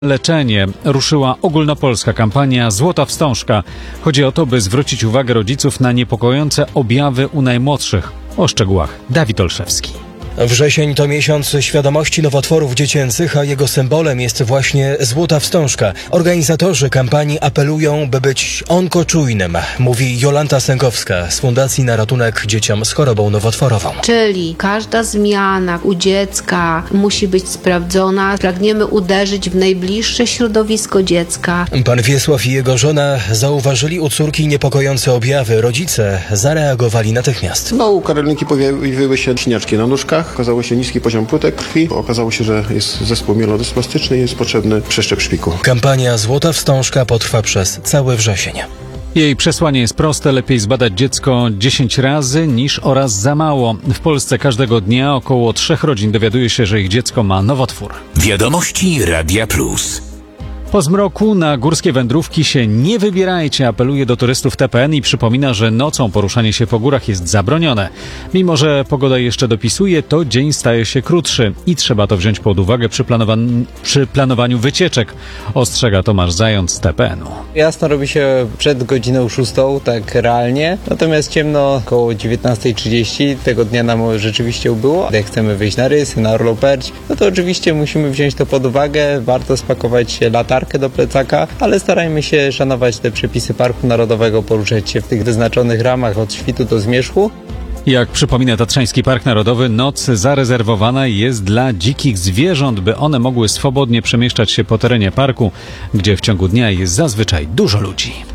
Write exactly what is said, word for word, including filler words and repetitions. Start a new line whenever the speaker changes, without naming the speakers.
Leczenie. Ruszyła ogólnopolska kampania Złota Wstążka. Chodzi o to, by zwrócić uwagę rodziców na niepokojące objawy u najmłodszych. O szczegółach Dawid Olszewski.
Wrzesień to miesiąc świadomości nowotworów dziecięcych, a jego symbolem jest właśnie Złota Wstążka. Organizatorzy kampanii apelują, by być onkoczujnym, mówi Jolanta Sękowska z Fundacji na ratunek dzieciom z chorobą nowotworową.
Czyli każda zmiana u dziecka musi być sprawdzona. Pragniemy uderzyć w najbliższe środowisko dziecka.
Pan Wiesław i jego żona zauważyli u córki niepokojące objawy. Rodzice zareagowali natychmiast.
No, u Karolinki pojawiły się śniaczki na nóżkach. Okazało się niski poziom płytek krwi. Okazało się, że jest zespół mielodyspastyczny i jest potrzebny przeszczep szpiku.
Kampania Złota Wstążka potrwa przez cały wrzesień.
Jej przesłanie jest proste. Lepiej zbadać dziecko dziesięć razy niż o raz za mało. W Polsce każdego dnia około trzech rodzin dowiaduje się, że ich dziecko ma nowotwór.
Wiadomości Radia Plus.
Po zmroku na górskie wędrówki się nie wybierajcie, apeluje do turystów T P N i przypomina, że nocą poruszanie się po górach jest zabronione. Mimo że pogoda jeszcze dopisuje, to dzień staje się krótszy i trzeba to wziąć pod uwagę przy, planowan- przy planowaniu wycieczek, ostrzega Tomasz Zając z T P N u.
Jasno robi się przed godziną szóstą, tak realnie, natomiast ciemno około dziewiętnasta trzydzieści. Tego dnia nam rzeczywiście ubyło. Jak chcemy wyjść na rysy, na Orloperć, no to oczywiście musimy wziąć to pod uwagę. Warto spakować latarkę do plecaka, ale starajmy się szanować te przepisy Parku Narodowego, poruszać się w tych wyznaczonych ramach od świtu do zmierzchu.
Jak przypomina Tatrzański Park Narodowy, noc zarezerwowana jest dla dzikich zwierząt, by one mogły swobodnie przemieszczać się po terenie parku, gdzie w ciągu dnia jest zazwyczaj dużo ludzi.